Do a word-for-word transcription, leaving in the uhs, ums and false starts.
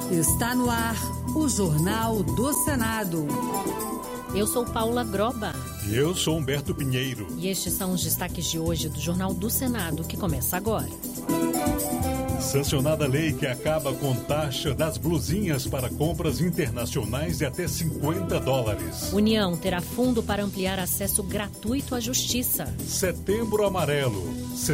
Está no ar o Jornal do Senado. Eu sou Paula Groba. E eu sou Humberto Pinheiro. E estes são os destaques de hoje do Jornal do Senado, que começa agora. Sancionada lei que acaba com taxa das blusinhas para compras internacionais de até cinquenta dólares. União terá fundo para ampliar acesso gratuito à justiça. Setembro Amarelo.